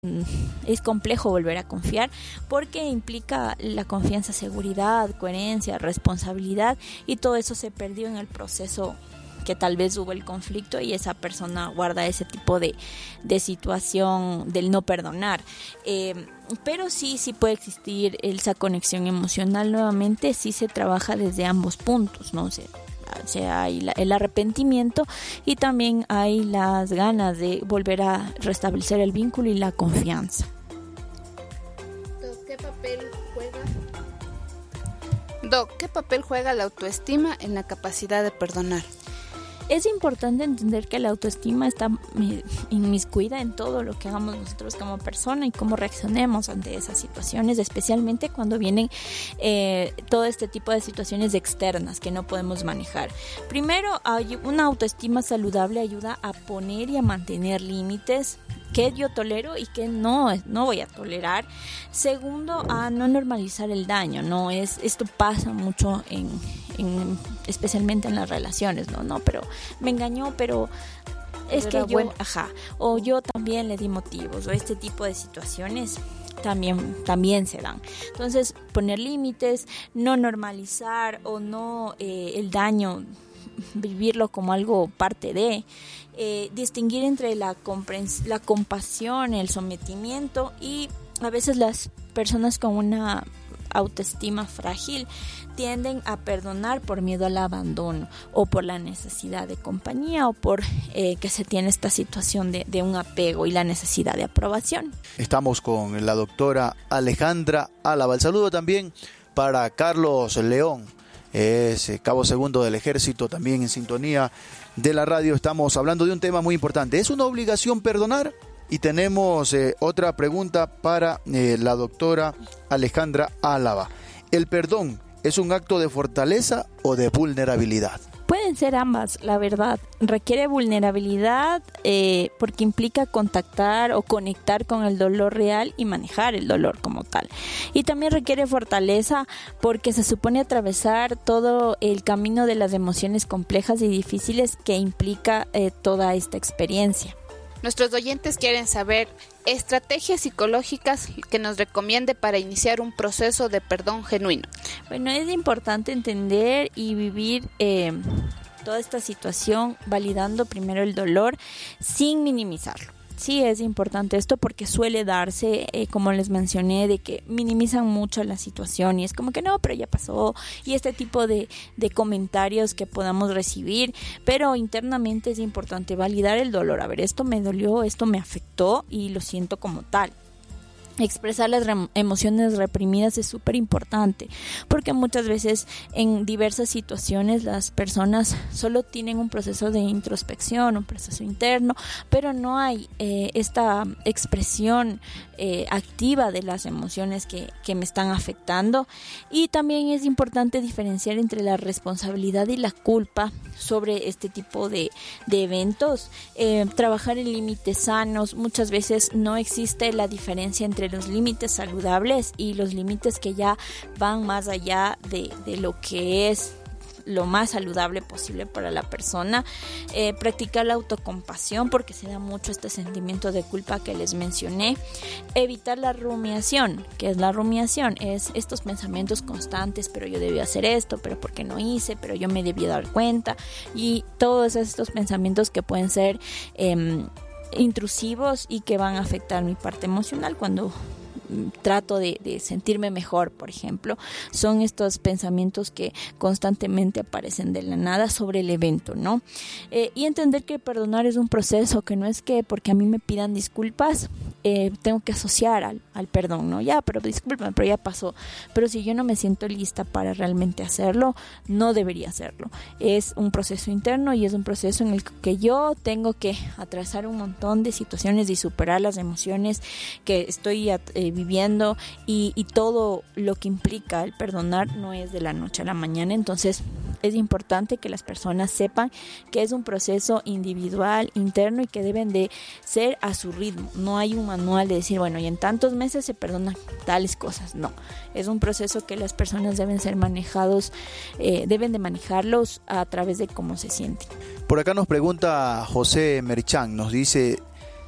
es complejo volver a confiar porque implica la confianza, seguridad, coherencia, responsabilidad, y todo eso se perdió en el proceso que tal vez hubo el conflicto y esa persona guarda ese tipo de situación del no perdonar. Pero sí puede existir esa conexión emocional nuevamente, sí se trabaja desde ambos puntos, ¿no? O sea, hay el arrepentimiento y también hay las ganas de volver a restablecer el vínculo y la confianza. ¿Qué papel juega la autoestima en la capacidad de perdonar? Es importante entender que la autoestima está inmiscuida en todo lo que hagamos nosotros como persona y cómo reaccionemos ante esas situaciones, especialmente cuando vienen todo este tipo de situaciones externas que no podemos manejar. Primero, una autoestima saludable ayuda a poner y a mantener límites, qué yo tolero y qué no voy a tolerar. Segundo, a no normalizar el daño. Esto pasa mucho especialmente en las relaciones, no, pero me engañó, pero es que yo, o yo también le di motivos, o este tipo de situaciones también se dan. Entonces, poner límites, no normalizar o no el daño, vivirlo como algo parte de, distinguir entre la compasión, el sometimiento, y a veces las personas con una autoestima frágil tienden a perdonar por miedo al abandono o por la necesidad de compañía o por que se tiene esta situación de un apego y la necesidad de aprobación. Estamos con la doctora Alejandra Álava. El saludo también para Carlos León, es cabo segundo del ejército, también en sintonía de la radio. Estamos hablando de un tema muy importante. ¿Es una obligación perdonar? Y tenemos otra pregunta para la doctora Alejandra Álava. ¿El perdón es un acto de fortaleza o de vulnerabilidad? Pueden ser ambas, la verdad. Requiere vulnerabilidad porque implica contactar o conectar con el dolor real y manejar el dolor como tal. Y también requiere fortaleza porque se supone atravesar todo el camino de las emociones complejas y difíciles que implica toda esta experiencia. Nuestros oyentes quieren saber estrategias psicológicas que nos recomiende para iniciar un proceso de perdón genuino. Bueno, es importante entender y vivir toda esta situación validando primero el dolor sin minimizarlo. Sí, es importante esto porque suele darse, como les mencioné, de que minimizan mucho la situación y es como que no, pero ya pasó, y este tipo de comentarios que podamos recibir, pero internamente es importante validar el dolor. A ver, esto me dolió, esto me afectó y lo siento como tal. Expresar las emociones reprimidas es súper importante porque muchas veces en diversas situaciones las personas solo tienen un proceso de introspección, un proceso interno, pero no hay esta expresión activa de las emociones que me están afectando. Y también es importante diferenciar entre la responsabilidad y la culpa sobre este tipo de eventos. Trabajar en límites sanos. Muchas veces no existe la diferencia entre los límites saludables y los límites que ya van más allá de lo que es lo más saludable posible para la persona. Practicar la autocompasión porque se da mucho este sentimiento de culpa que les mencioné. Evitar la rumiación. ¿Qué es la rumiación? Es estos pensamientos constantes, pero yo debí hacer esto, pero ¿por qué no hice? Pero yo me debí dar cuenta, y todos estos pensamientos que pueden ser intrusivos y que van a afectar mi parte emocional cuando trato de sentirme mejor, por ejemplo. Son estos pensamientos que constantemente aparecen de la nada sobre el evento, ¿no? Y entender que perdonar es un proceso, que no es que porque a mí me pidan disculpas tengo que asociar al perdón, ¿no? Ya, pero discúlpame, pero ya pasó. Pero si yo no me siento lista para realmente hacerlo, no debería hacerlo. Es un proceso interno y es un proceso en el que yo tengo que atravesar un montón de situaciones y superar las emociones que estoy viviendo, y todo lo que implica el perdonar no es de la noche a la mañana. Entonces es importante que las personas sepan que es un proceso individual, interno, y que deben de ser a su ritmo. No hay un manual de decir, bueno, y en tantos meses se perdonan tales cosas. No, es un proceso que las personas deben ser manejados, deben de manejarlos a través de cómo se sienten. Por acá nos pregunta José Merchán, nos dice: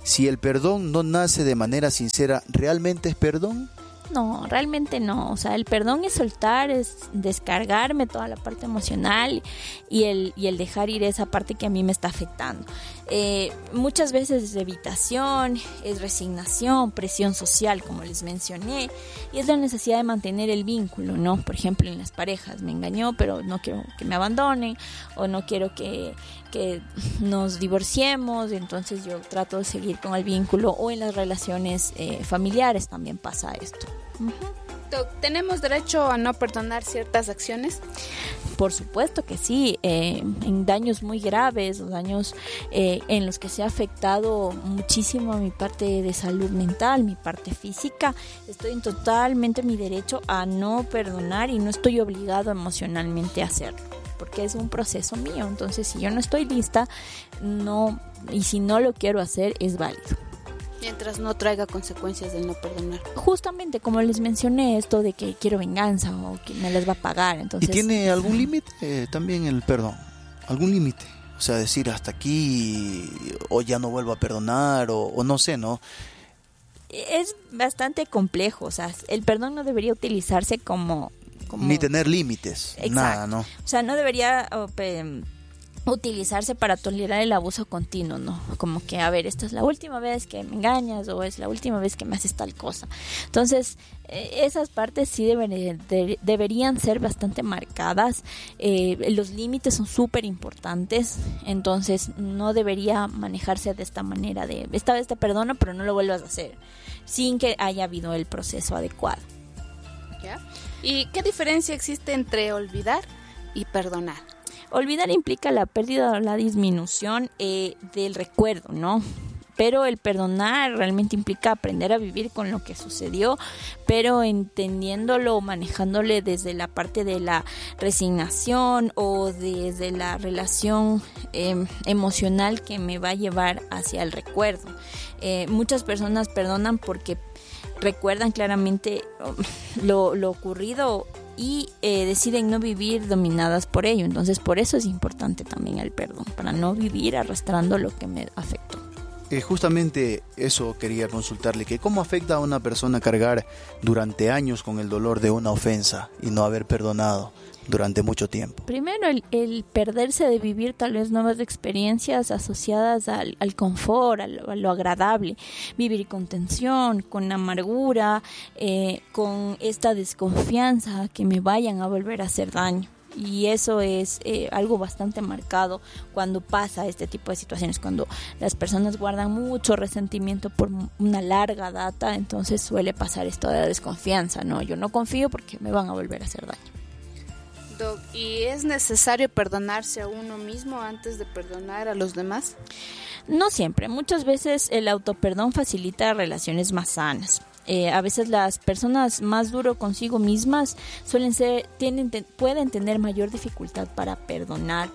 Si el perdón no nace de manera sincera, ¿realmente es perdón? No, realmente no. O sea, el perdón es soltar, es descargarme toda la parte emocional y el dejar ir esa parte que a mí me está afectando. Muchas veces es evitación, es resignación, presión social, como les mencioné, y es la necesidad de mantener el vínculo, ¿no? Por ejemplo, en las parejas, me engañó, pero no quiero que me abandonen, o no quiero que nos divorciemos, entonces yo trato de seguir con el vínculo, o en las relaciones familiares también pasa esto. ¿Tenemos derecho a no perdonar ciertas acciones? Por supuesto que sí, en daños muy graves, o daños en los que se ha afectado muchísimo mi parte de salud mental, mi parte física, estoy en totalmente mi derecho a no perdonar y no estoy obligado emocionalmente a hacerlo, porque es un proceso mío. Entonces, si yo no estoy lista, no, y si no lo quiero hacer, es válido. Mientras no traiga consecuencias del no perdonar. Justamente como les mencioné, esto de que quiero venganza o que me las va a pagar. Entonces, ¿y tiene algún límite también el perdón? ¿Algún límite? O sea, decir hasta aquí o ya no vuelvo a perdonar o no sé, ¿no? Es bastante complejo. O sea, el perdón no debería utilizarse como ni tener límites. Exacto. Nada, ¿no? O sea, no debería utilizarse para tolerar el abuso continuo, ¿no? Como que, a ver, esta es la última vez que me engañas o es la última vez que me haces tal cosa. Entonces, esas partes sí deberían ser bastante marcadas. Los límites son súper importantes, entonces no debería manejarse de esta manera de, esta vez te perdono, pero no lo vuelvas a hacer, sin que haya habido el proceso adecuado. ¿Ya? ¿Y qué diferencia existe entre olvidar y perdonar? Olvidar implica la pérdida o la disminución del recuerdo, ¿no? Pero el perdonar realmente implica aprender a vivir con lo que sucedió, pero entendiéndolo, manejándole desde la parte de la resignación o desde la relación emocional que me va a llevar hacia el recuerdo. Muchas personas perdonan porque recuerdan claramente lo ocurrido y deciden no vivir dominadas por ello. Entonces, por eso es importante también el perdón, para no vivir arrastrando lo que me afectó. Justamente eso quería consultarle, que cómo afecta a una persona cargar durante años con el dolor de una ofensa y no haber perdonado durante mucho tiempo. Primero, el perderse de vivir tal vez nuevas experiencias asociadas al confort, a lo agradable, vivir con tensión, con amargura, con esta desconfianza que me vayan a volver a hacer daño. Y eso es algo bastante marcado cuando pasa este tipo de situaciones, cuando las personas guardan mucho resentimiento por una larga data. Entonces suele pasar esto de la desconfianza, ¿no? Yo no confío porque me van a volver a hacer daño. Doc, ¿y es necesario perdonarse a uno mismo antes de perdonar a los demás? No siempre. Muchas veces el autoperdón facilita relaciones más sanas. A veces las personas más duro consigo mismas pueden tener mayor dificultad para perdonar.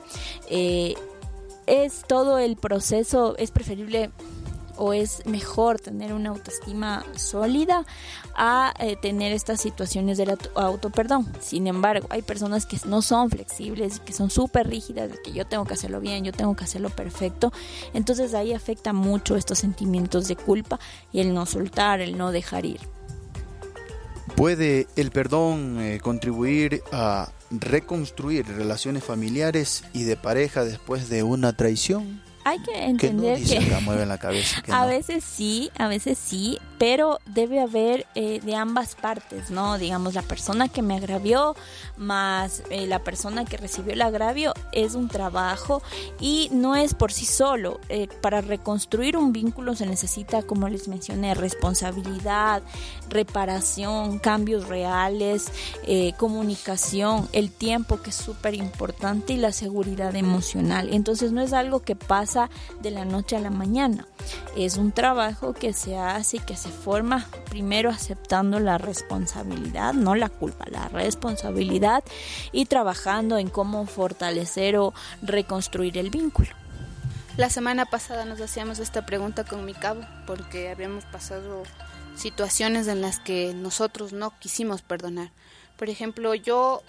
Es todo el proceso, es preferible o es mejor tener una autoestima sólida a tener estas situaciones del autoperdón. Sin embargo, hay personas que no son flexibles y que son súper rígidas, de que yo tengo que hacerlo bien, yo tengo que hacerlo perfecto. Entonces ahí afecta mucho estos sentimientos de culpa y el no soltar, el no dejar ir. ¿Puede el perdón contribuir a reconstruir relaciones familiares y de pareja después de una traición? Hay que entender que no, mueve la cabeza, que a no. veces sí, pero debe haber de ambas partes, ¿no? Digamos, la persona que me agravió más la persona que recibió el agravio, es un trabajo y no es por sí solo. Para reconstruir un vínculo se necesita, como les mencioné, responsabilidad, reparación, cambios reales, comunicación, el tiempo, que es súper importante, y la seguridad emocional. Entonces no es algo que pasa de la noche a la mañana, es un trabajo que se hace y que se forma primero aceptando la responsabilidad, no la culpa, la responsabilidad, y trabajando en cómo fortalecer o reconstruir el vínculo. La semana pasada nos hacíamos esta pregunta con mi cabo, porque habíamos pasado situaciones en las que nosotros no quisimos perdonar. Por ejemplo, yo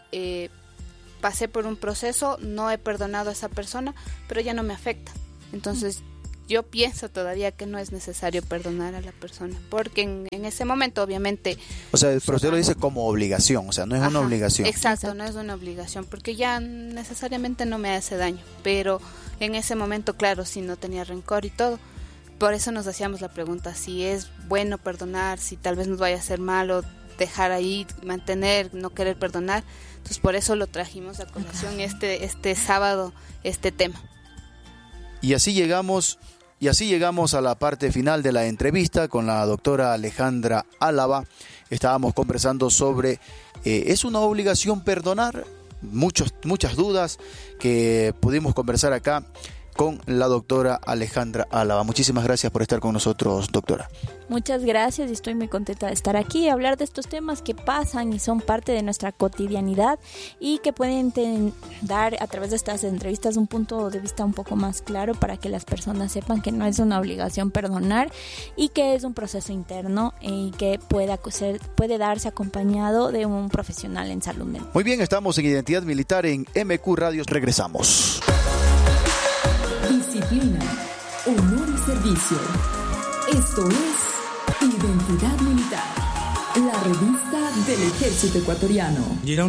pasé por un proceso, no he perdonado a esa persona, pero ya no me afecta. Entonces yo pienso todavía que no es necesario perdonar a la persona, porque en ese momento obviamente... O sea, el profesor lo dice como obligación, o sea, no es una obligación. Exacto, no es una obligación, porque ya necesariamente no me hace daño, pero en ese momento, claro, sí no tenía rencor y todo. Por eso nos hacíamos la pregunta, si es bueno perdonar, si tal vez nos vaya a hacer mal o dejar ahí, mantener, no querer perdonar. Entonces por eso lo trajimos a colación este sábado, este tema. Y así llegamos a la parte final de la entrevista con la doctora Alejandra Álava. Estábamos conversando sobre, ¿es una obligación perdonar? Muchas dudas que pudimos conversar acá con la doctora Alejandra Álava. Muchísimas gracias por estar con nosotros, doctora. Muchas gracias y estoy muy contenta de estar aquí y hablar de estos temas que pasan y son parte de nuestra cotidianidad y que pueden dar a través de estas entrevistas un punto de vista un poco más claro para que las personas sepan que no es una obligación perdonar y que es un proceso interno y que puede darse acompañado de un profesional en salud mental. Muy bien, estamos en Identidad Militar en MQ Radio. Regresamos. Disciplina, honor y servicio. Esto es Identidad Militar, la revista del Ejército Ecuatoriano.